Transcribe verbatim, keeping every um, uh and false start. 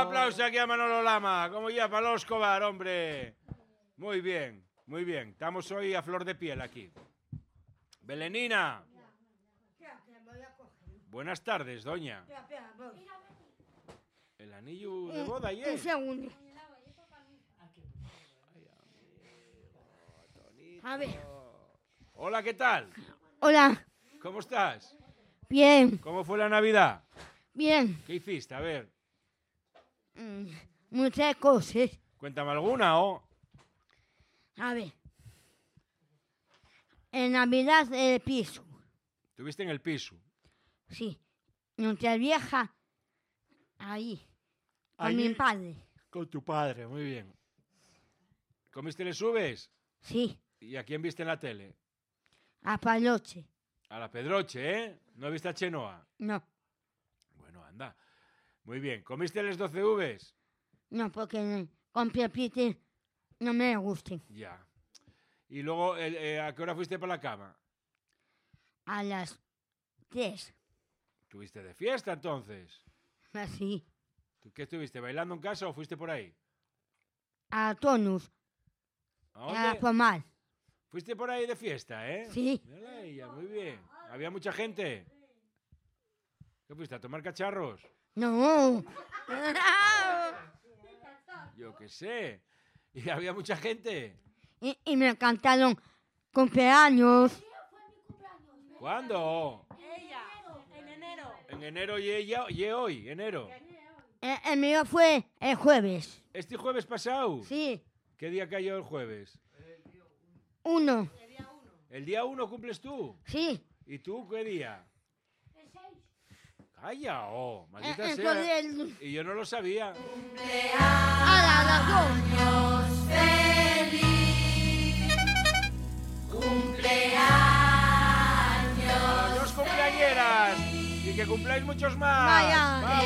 aplauso aquí a Manolo Lama, como ya para Escobar, hombre. Muy bien, muy bien. Estamos hoy a flor de piel aquí. Belenina. Buenas tardes, doña. El anillo de boda ayer. Un segundo. A ver. Hola, ¿qué tal? Hola. ¿Cómo estás? Bien. ¿Cómo fue la Navidad? Bien. ¿Qué hiciste? A ver. Mm, muchas cosas. Cuéntame alguna, ¿o? A ver. En Navidad el piso. ¿Estuviste en el piso? Sí. Nuestra vieja. Ahí. Con Allí. mi padre. Con tu padre, muy bien. ¿Comiste les uvas? Sí. ¿Y a quién viste en la tele? A Paloche. A la Pedroche, ¿eh? ¿No viste a Chenoa? No. Bueno, anda. Muy bien. ¿Comiste les doce uvas? No, porque con Pepite no me gustan. Ya. ¿Y luego el, eh, a qué hora fuiste para la cama? A las tres. ¿Tuviste de fiesta entonces? Así. ¿Tú qué estuviste? ¿Bailando en casa o fuiste por ahí? A Tonus. ¿A A dónde? Pomar. ¿Fuiste por ahí de fiesta, eh? Sí. Mírala a ella, muy bien. ¿Había mucha gente? ¿Qué fuiste, a tomar cacharros? No. Yo qué sé. ¿Y había mucha gente? y, y me cantaron cumpleaños. ¿Cuándo? Ella, en enero. En enero y ella, y hoy, enero. El, el mío fue el jueves. ¿Este jueves pasado? Sí. ¿Qué día cayó el jueves? Uno. ¿El día uno cumples tú? Sí. ¿Y tú qué día? El seis. Calla, oh, maldita Eh, sea. entonces el- Y yo no lo sabía. A la- las dos. ¡A las dos cumpleañeras! Y que cumpláis muchos más. Vaya. ¡Vamos!